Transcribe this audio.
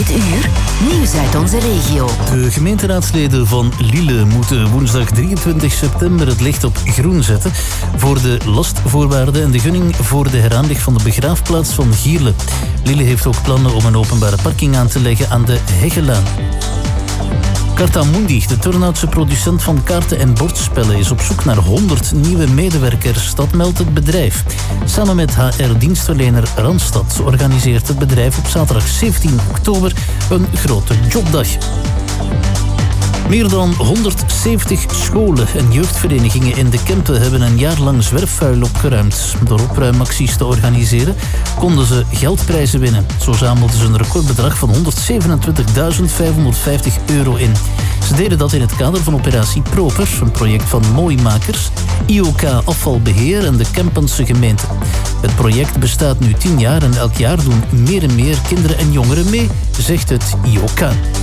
Dit uur nieuws uit onze regio. De gemeenteraadsleden van Lille moeten woensdag 23 september het licht op groen zetten voor de lastvoorwaarden en de gunning voor de heraanleg van de begraafplaats van Gierle. Lille heeft ook plannen om een openbare parking aan te leggen aan de Heggelaan. Cartamundi, de Turnhoutse producent van kaarten en bordspellen, is op zoek naar 100 nieuwe medewerkers. Dat meldt het bedrijf. Samen met HR-dienstverlener Randstad organiseert het bedrijf op zaterdag 17 oktober een grote jobdag. Meer dan 170 scholen en jeugdverenigingen in de Kempen hebben een jaar lang zwerfvuil opgeruimd. Door opruimacties te organiseren konden ze geldprijzen winnen. Zo zamelden ze een recordbedrag van €127.550 in. Ze deden dat in het kader van operatie Proper, een project van Mooimakers, IOK Afvalbeheer en de Kempense gemeente. Het project bestaat nu 10 jaar en elk jaar doen meer en meer kinderen en jongeren mee, zegt het IOK.